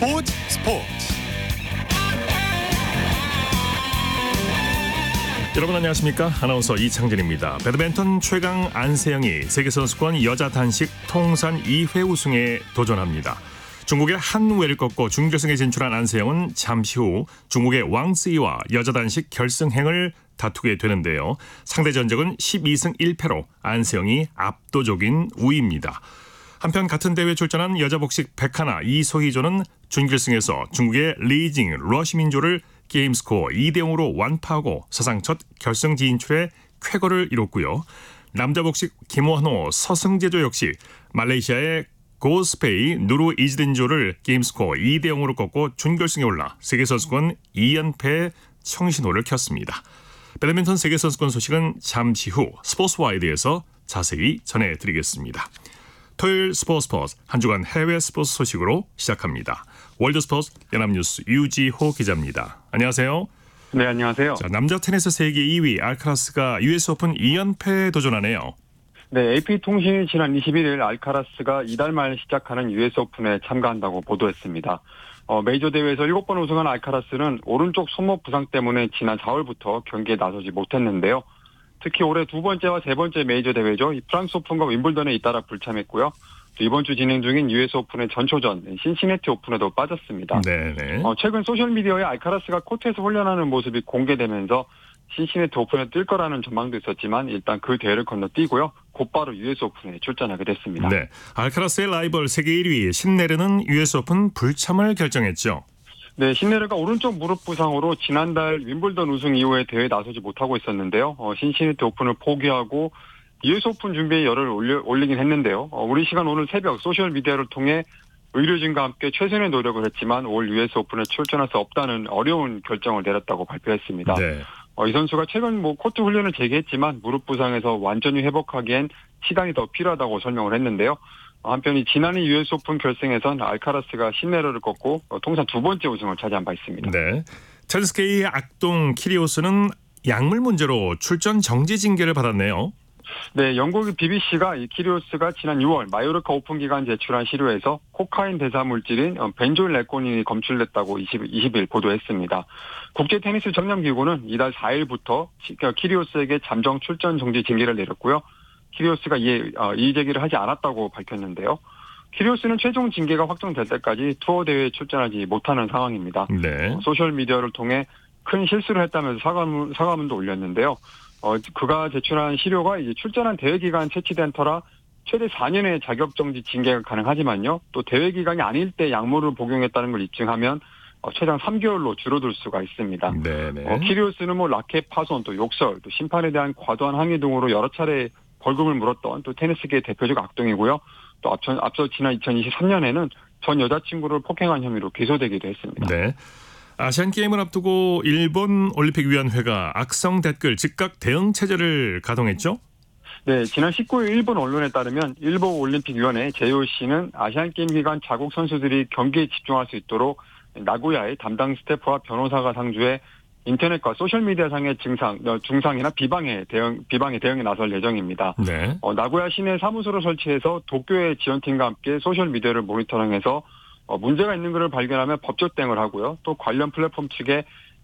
스포츠. 여러분 안녕하십니까? 아나운서 이창진입니다. 배드민턴 최강 안세영이 세계선수권 여자 단식 통산 2회 우승에 도전합니다. 중국의 한웨이를 꺾고 준결승에 진출한 안세영은 잠시 후 중국의 왕쓰이와 여자 단식 결승행을 다투게 되는데요. 상대 전적은 12승 1패로 안세영이 압도적인 우위입니다. 한편 같은 대회에 출전한 여자 복식 백하나 이소희조는 준결승에서 중국의 리징 러시민조를 게임 스코어 2대0으로 완파하고 사상 첫 결승 진출에 쾌거를 이뤘고요. 남자 복식 김원호 서승재조 역시 말레이시아의 고스페이 누루 이즈딘조를 게임 스코어 2대0으로 꺾고 준결승에 올라 세계선수권 2연패에 청신호를 켰습니다. 배드민턴 세계선수권 소식은 잠시 후 스포츠와이드에서 자세히 전해드리겠습니다. 토요일 스포츠 한 주간 해외 스포츠 소식으로 시작합니다. 월드스포츠 연합뉴스 유지호 기자입니다. 안녕하세요. 네, 안녕하세요. 자, 남자 테니스 세계 2위 알카라스가 US 오픈 2연패에 도전하네요. 네, AP통신이 지난 21일 알카라스가 이달 말 시작하는 US 오픈에 참가한다고 보도했습니다. 메이저 대회에서 7번 우승한 알카라스는 오른쪽 손목 부상 때문에 지난 4월부터 경기에 나서지 못했는데요. 특히 올해 두 번째와 세 번째 메이저 대회죠. 프랑스 오픈과 윈블던에 잇따라 불참했고요. 또 이번 주 진행 중인 US 오픈의 전초전 신시내티 오픈에도 빠졌습니다. 네네. 최근 소셜미디어에 알카라스가 코트에서 훈련하는 모습이 공개되면서 신시내티 오픈에 뛸 거라는 전망도 있었지만 일단 그 대회를 건너뛰고요. 곧바로 US 오픈에 출전하게 됐습니다. 네, 알카라스의 라이벌 세계 1위 신네르는 US 오픈 불참을 결정했죠. 네, 신네르가 오른쪽 무릎 부상으로 지난달 윈블던 우승 이후에 대회에 나서지 못하고 있었는데요. 신시내티 오픈을 포기하고 US 오픈 준비에 열을 올리긴 했는데요. 우리 시간 오늘 새벽 소셜미디어를 통해 의료진과 함께 최선의 노력을 했지만 올 US 오픈에 출전할 수 없다는 어려운 결정을 내렸다고 발표했습니다. 네. 이 선수가 최근 코트 훈련을 재개했지만 무릎 부상에서 완전히 회복하기엔 시간이 더 필요하다고 설명을 했는데요. 한편 지난해 US 오픈 결승에선 알카라스가 신네르를 꺾고 통산 두 번째 우승을 차지한 바 있습니다. 네, 테니스계의 악동 키리오스는 약물 문제로 출전 정지 징계를 받았네요. 네, 영국 BBC가 이 키리오스가 지난 6월 마요르카 오픈 기간 제출한 시료에서 코카인 대사 물질인 벤조일레코닌이 검출됐다고 20일 보도했습니다. 국제 테니스 전념기구는 이달 4일부터 키리오스에게 잠정 출전 정지 징계를 내렸고요. 키리오스가 이의 제기를 하지 않았다고 밝혔는데요. 키리오스는 최종 징계가 확정될 때까지 투어 대회에 출전하지 못하는 상황입니다. 네. 소셜미디어를 통해 큰 실수를 했다면서 사과문도 올렸는데요. 그가 제출한 시료가 이제 출전한 대회 기간 채취된 터라 최대 4년의 자격정지 징계가 가능하지만요. 또 대회 기간이 아닐 때 약물을 복용했다는 걸 입증하면 최장 3개월로 줄어들 수가 있습니다. 네네. 키리오스는 라켓 파손, 또 욕설, 또 심판에 대한 과도한 항의 등으로 여러 차례 벌금을 물었던 또 테니스계의 대표적 악동이고요. 또 앞서 지난 2023년에는 전 여자친구를 폭행한 혐의로 기소되기도 했습니다. 네. 아시안게임을 앞두고 일본 올림픽위원회가 악성 댓글 즉각 대응 체제를 가동했죠? 네, 지난 19일 일본 언론에 따르면 일본 올림픽위원회 JOC는 아시안게임 기간 자국 선수들이 경기에 집중할 수 있도록 나고야의 담당 스태프와 변호사가 상주해 인터넷과 소셜미디어 상의 중상이나 비방에 대응에 나설 예정입니다. 네. 나고야 시내 사무소를 설치해서 도쿄의 지원팀과 함께 소셜미디어를 모니터링해서 문제가 있는 것을 발견하면 법적 대응을 하고요. 또 관련 플랫폼 측에